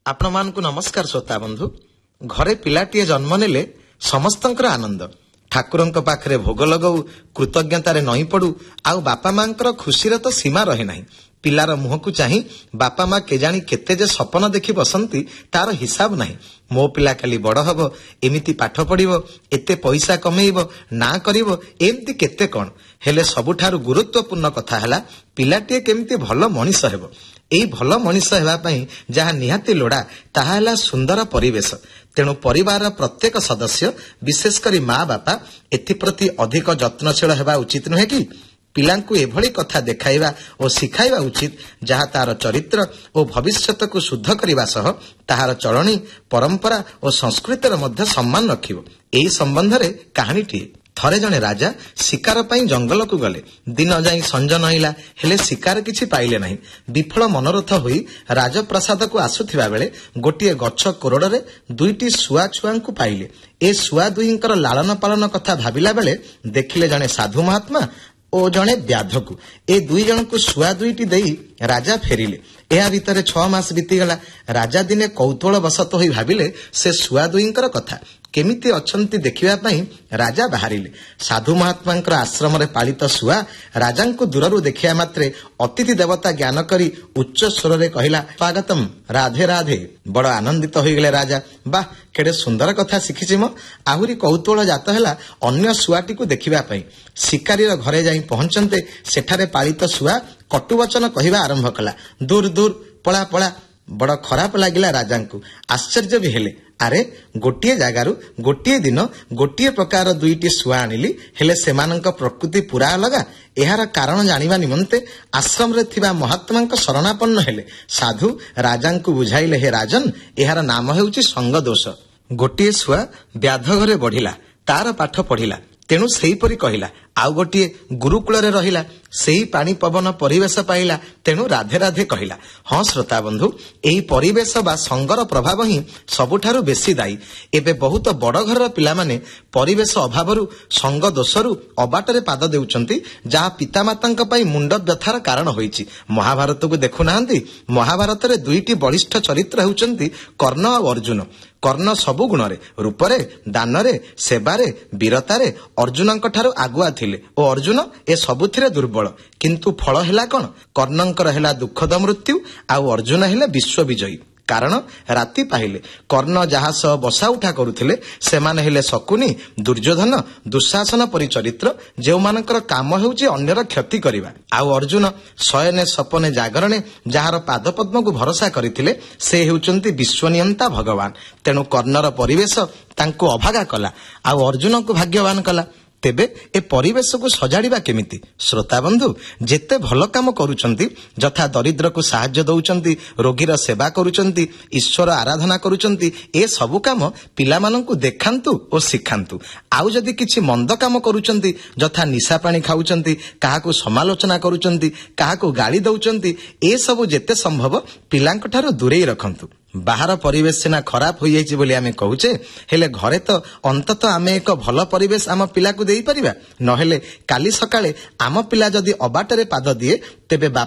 आपण मानकु नमस्कार श्रोता बंधु। घरे पिलाटीए जन्म नेले समस्तंकर आनंद। ठाकुरंक पाखरे भोग लगाऊ, कृतज्ञतारे नई पड़ू, आउ बापा मांकर खुशीर तो सीमा रहे नाही। पिलार मुहकु चाही बापा माँ केजाणी केते जे सपन देखि बसंती तार हिसाब नाही। मो पिला खाली बड़ हबो, एमिति पाठ पढ़िबो, एते पैसा कमेइबो, ना करिबो, एमती केते कोन। हेले सबुठारु गुरुत्वपूर्ण कथा हैला पिलाटीए केमिति भलो मनीष हेबो। एई भलो मनीष हेबा पई जहा निहाती लोड़ा ताहा हैला सुंदर परिवेश। तेणु परिवार प्रत्येक सदस्य विशेष करी माँ बापा एथिप्रति अधिक यत्नशील हेबा उचित नुहे कि? पिलांकु एभली कथा देखाइबा और शिखाइबा उचित जहा तार चरित्र और भविष्यत को शुद्ध करने सह ताहार चलनी परंपरा और संस्कृतिर मध्य सम्मान रखिबो। एई संबंध रे कहानीटीए। थरे जने राजा शिकार पई जंगल को गले। दिन जाई संज नइला, हेले शिकार किछि पाइले नाही। विफल मनोरथ होई राजप्रसाद को आसुथिबा बेले गोटिए गछ कोरडरे दुईटी सुआ छुआंकु पाइले। ए सुआ दुईंकर लालन पालन कथा भाबिला बेले देखिले जने साधु महात्मा ओ जने व्याधकु। ए दुई जन को सुआ दुईटी देई राजा फेरिले। एहा भितरे 6 मास बीतीगला। राजा दिने कौतूहल बसत होई भाबिले से सुआ दुईंकर कथा केमिति अछंती देखिबा पई राजा बाहरिले। साधु महात्मांकर आश्रम रे पालित सुआ राजांको दूररु देखिया मात्रे अतिथि देवता ज्ञान करी उच्च स्वर रे कहिला, स्वागतम, राधे राधे। बड़ आनंदित होई गेले राजा। बा केडे सुंदर कथा शिखिछि म। आहुरी कौतूहल जात हैला अन्य सुआटी को देखिबा पई। शिकारी रो घरे जाई पहुंचंते सेठारे पालित सुआ कटुवचन कहिबा आरंभ कला, दूर दूर, पळा पळा। बड़ खराब लागिला राजांकु। आश्चर्य भी हेले। अरे गोटिए जगारु गोटिए दिन गोटिए प्रकार दुईटी सुआ आनिली, हेले सेमानंक प्रकृति पूरा अलगा। एहार कारण जानिबा निमंते आश्रम रे थिबा महात्मांक शरणापन्न हेले। साधु राजांकु बुझाइले, हे राजन, एहार नाम हेउची संग दोष। गोटिए सुआ व्याध घरे बढ़िला, तार पाठ पढ़िला, तेणु सेहीपरि कहिला। आउ गोटिए गुरुकुल रे रहिला, सेही पानी पवन परिवेश पाइला, तेणु राधे राधे कहिला। हाँ श्रोता बंधु, एही परिवेश बा संगर प्रभाव ही सबुठारु बेसी दायी। एबे बहुत बड़ घर पिला माने परिवेश अभावरु संग दोषरु अबाटरे पाद देउचंती, जहा पितामातांक पई मुंड व्यथार कारण होईची। महाभारत को देखु नाहंती? महाभारत रे दुईटी बलिष्ठ चरित्र हेउचंती कर्ण और अर्जुन। कर्ण सबु गुणरे, रूपरे, दानरे, सेवारे, वीरतारे अर्जुनंक ठारु आगुआ थिले ओ अर्जुन ए सबुथिरे दुर्बल। किंतु फल हेला कोन? कर्णंकर हेला दुखद मृत्यु, आउ अर्जुन हेले विश्व विजयी। कारण राति पाहिले कर्ण जहा सह बसा उठा करुथिले सेमाने हेले शकुनी, दुर्योधन, दुशासन परि चरित्र जेउ मानकर काम हेउची अन्यर क्षति करिवा। आउ अर्जुन शयने सपने जागरणे जहार पाद पद्म को भरोसा करिथिले से हेउचंती विश्वनियंता भगवान। तेणु कर्णर परिवेश तांको अभागा कला, आउ अर्जुन को भाग्यवान कला। तेबे ए परिवेश को सजाड़िबा केमिति? श्रोता बंधु, जेते भल काम करूचंती, जथा दरिद्र को साहाय्य दउचंती, रोगीर सेवा करूचंती, ईश्वर आराधना करूचंती, ए सबु काम पिलामानंकु देखांतु और शिखांतु। आउ जदि किछि मंद काम करूचंती, जथा निशा पानी खाउचंती, काहाकु समालोचना करूचंती, काहाकु गाली दउचंती, ए सबु जेते संभव पिलांक ठारो दूरेई रखंतु। बाहर परिवेश सिना खराब हो जाइछि बोली आमे कहूचे, हेले घरे तो अंततः आमे एक भल परिवेश आम पिला को देई परिबा। नहेले काली सकाळे आम पिला जदि अबाटरे पाद दिए, तेबे